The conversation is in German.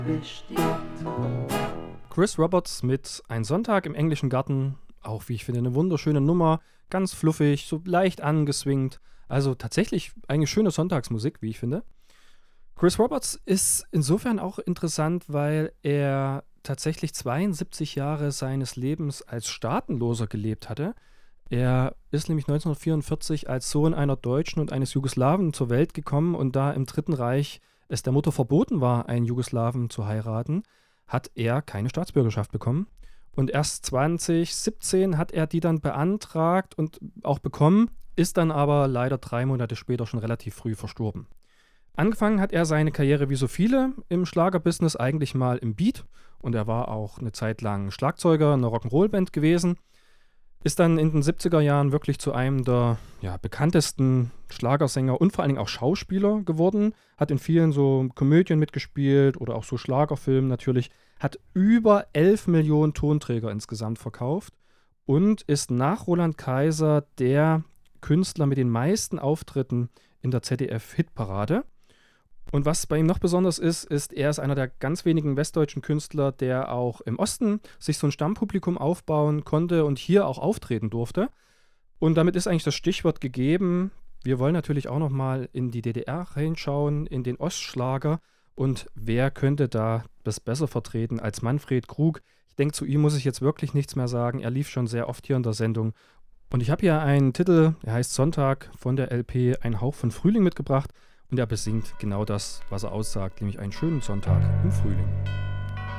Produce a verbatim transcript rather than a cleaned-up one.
besteht. Chris Roberts mit Ein Sonntag im englischen Garten, auch wie ich finde, eine wunderschöne Nummer, ganz fluffig, so leicht angeswingt, also tatsächlich eigentlich schöne Sonntagsmusik, wie ich finde. Chris Roberts ist insofern auch interessant, weil er tatsächlich zweiundsiebzig Jahre seines Lebens als Staatenloser gelebt hatte. Er ist nämlich neunzehnhundertvierundvierzig als Sohn einer Deutschen und eines Jugoslawen zur Welt gekommen, und da im Dritten Reich es der Mutter verboten war, einen Jugoslawen zu heiraten, hat er keine Staatsbürgerschaft bekommen. Und erst zwanzig siebzehn hat er die dann beantragt und auch bekommen, ist dann aber leider drei Monate später schon relativ früh verstorben. Angefangen hat er seine Karriere wie so viele im Schlagerbusiness eigentlich mal im Beat, und er war auch eine Zeit lang Schlagzeuger in einer Rock'n'Roll-Band gewesen. Ist dann in den siebziger Jahren wirklich zu einem der ja, bekanntesten Schlagersänger und vor allen Dingen auch Schauspieler geworden. Hat in vielen so Komödien mitgespielt oder auch so Schlagerfilmen natürlich. Hat über elf Millionen Tonträger insgesamt verkauft und ist nach Roland Kaiser der Künstler mit den meisten Auftritten in der Z D F-Hitparade. Und was bei ihm noch besonders ist, ist, er ist einer der ganz wenigen westdeutschen Künstler, der auch im Osten sich so ein Stammpublikum aufbauen konnte und hier auch auftreten durfte. Und damit ist eigentlich das Stichwort gegeben. Wir wollen natürlich auch noch mal in die D D R reinschauen, in den Ostschlager. Und wer könnte da das besser vertreten als Manfred Krug? Ich denke, zu ihm muss ich jetzt wirklich nichts mehr sagen. Er lief schon sehr oft hier in der Sendung. Und ich habe hier einen Titel, der heißt Sonntag, von der L P Ein Hauch von Frühling mitgebracht. Und er besingt genau das, was er aussagt, nämlich einen schönen Sonntag im Frühling.